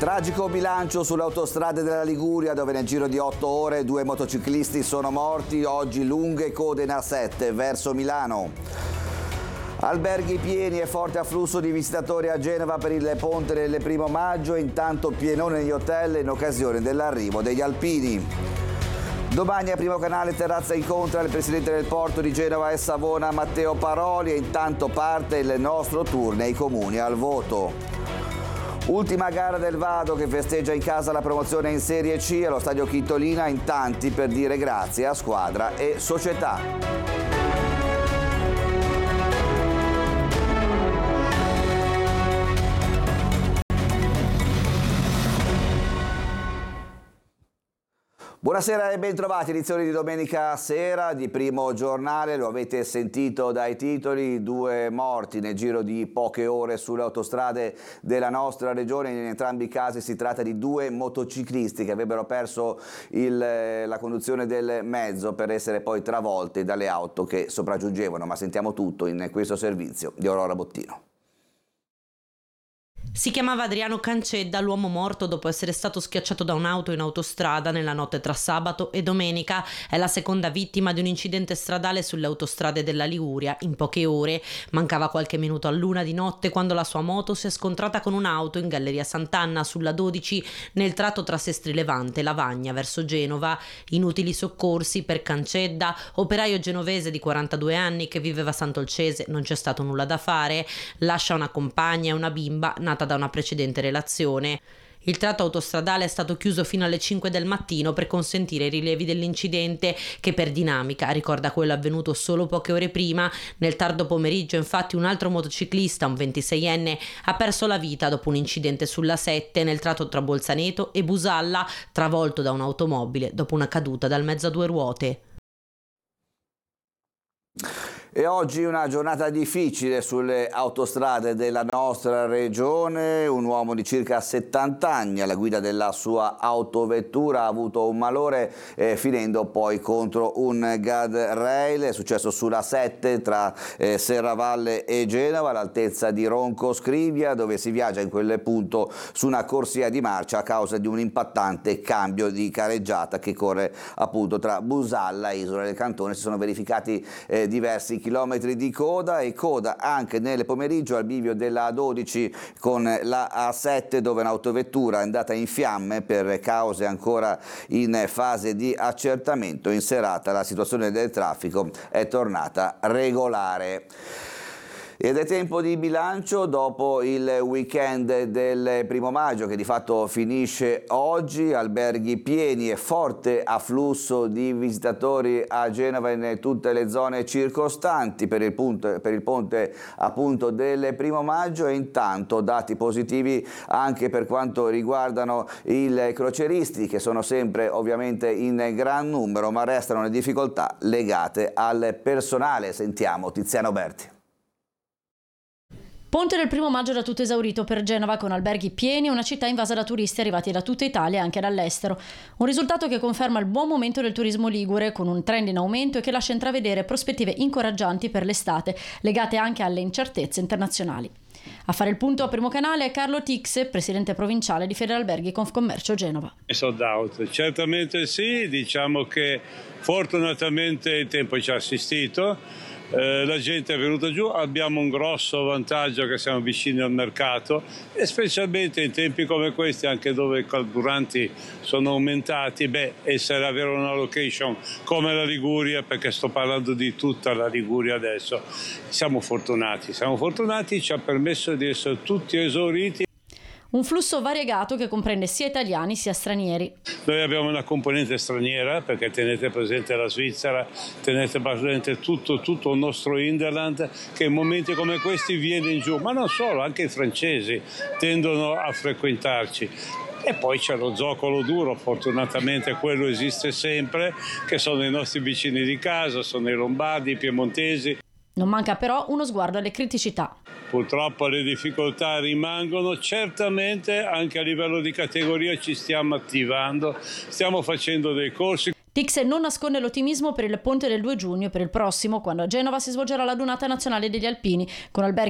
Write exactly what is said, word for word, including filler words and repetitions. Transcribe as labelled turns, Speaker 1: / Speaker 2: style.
Speaker 1: Tragico bilancio sulle autostrade della Liguria, dove nel giro di otto ore due motociclisti sono morti. Oggi lunghe code in A sette verso Milano. Alberghi pieni e forte afflusso di visitatori a Genova per il ponte del primo maggio, intanto pienone negli hotel in occasione dell'arrivo degli alpini. Domani a Primo Canale Terrazza incontra il presidente del porto di Genova e Savona Matteo Paroli e intanto parte il nostro tour nei comuni al voto. Ultima gara del Vado che festeggia in casa la promozione in Serie C allo stadio Chitolina, in tanti per dire grazie a squadra e società. Buonasera e bentrovati, edizione di domenica sera di Primo Giornale. Lo avete sentito dai titoli, due morti nel giro di poche ore sulle autostrade della nostra regione. In entrambi i casi si tratta di due motociclisti che avrebbero perso il, la conduzione del mezzo per essere poi travolti dalle auto che sopraggiungevano. Ma sentiamo tutto in questo servizio di Aurora Bottino.
Speaker 2: Si chiamava Adriano Cancedda, l'uomo morto dopo essere stato schiacciato da un'auto in autostrada nella notte tra sabato e domenica. È la seconda vittima di un incidente stradale sulle autostrade della Liguria in poche ore. Mancava qualche minuto all'una di notte quando la sua moto si è scontrata con un'auto in Galleria Sant'Anna sulla dodici nel tratto tra Sestri Levante e Lavagna verso Genova. Inutili soccorsi per Cancedda, operaio genovese di quarantadue anni che viveva a Sant'Olcese. Non c'è stato nulla da fare. Lascia una compagna e una bimba nata da una precedente relazione. Il tratto autostradale è stato chiuso fino alle cinque del mattino per consentire i rilevi dell'incidente che per dinamica ricorda quello avvenuto solo poche ore prima. Nel tardo pomeriggio infatti un altro motociclista, un ventiseienne, ha perso la vita dopo un incidente sulla sette nel tratto tra Bolzaneto e Busalla, travolto da un'automobile dopo una caduta dal mezzo a due ruote.
Speaker 1: E oggi una giornata difficile sulle autostrade della nostra regione. Un uomo di circa settanta anni alla guida della sua autovettura ha avuto un malore eh, finendo poi contro un guardrail. È successo sulla sette tra eh, Serravalle e Genova all'altezza di Ronco Scrivia, dove si viaggia in quel punto su una corsia di marcia a causa di un impattante cambio di careggiata che corre appunto tra Busalla e Isola del Cantone. Si sono verificati eh, diversi chilometri di coda e coda anche nel pomeriggio al bivio della A dodici con la A sette, dove un'autovettura è andata in fiamme per cause ancora in fase di accertamento. In serata la situazione del traffico è tornata regolare. Ed è tempo di bilancio dopo il weekend del primo maggio che di fatto finisce oggi. Alberghi pieni e forte afflusso di visitatori a Genova e in tutte le zone circostanti per il, punto, per il ponte appunto del primo maggio, e intanto dati positivi anche per quanto riguardano i croceristi, che sono sempre ovviamente in gran numero, ma restano le difficoltà legate al personale. Sentiamo Tiziano Berti.
Speaker 3: Ponte del primo maggio da tutto esaurito per Genova, con alberghi pieni e una città invasa da turisti arrivati da tutta Italia e anche dall'estero. Un risultato che conferma il buon momento del turismo ligure, con un trend in aumento e che lascia intravedere prospettive incoraggianti per l'estate, legate anche alle incertezze internazionali. A fare il punto a Primo Canale è Carlo Tix, presidente provinciale di Federalberghi Confcommercio Genova.
Speaker 4: Sold out, certamente sì, diciamo che fortunatamente il tempo ci ha assistito. Eh, la gente è venuta giù, abbiamo un grosso vantaggio che siamo vicini al mercato e specialmente in tempi come questi, anche dove i carburanti sono aumentati, beh, essere avere una location come la Liguria, perché sto parlando di tutta la Liguria adesso, siamo fortunati, siamo fortunati, ci ha permesso di essere tutti esauriti.
Speaker 3: Un flusso variegato che comprende sia italiani sia stranieri.
Speaker 4: Noi abbiamo una componente straniera, perché tenete presente la Svizzera, tenete presente tutto, tutto il nostro Hinterland, che in momenti come questi viene in giù, ma non solo, anche i francesi tendono a frequentarci. E poi c'è lo zoccolo duro, fortunatamente quello esiste sempre, che sono i nostri vicini di casa, sono i lombardi, i piemontesi.
Speaker 3: Non manca però uno sguardo alle criticità.
Speaker 4: Purtroppo le difficoltà rimangono, certamente anche a livello di categoria ci stiamo attivando, stiamo facendo dei corsi.
Speaker 3: Tix non nasconde l'ottimismo per il ponte del due giugno e per il prossimo, quando a Genova si svolgerà la Dunata Nazionale degli Alpini, con alberghi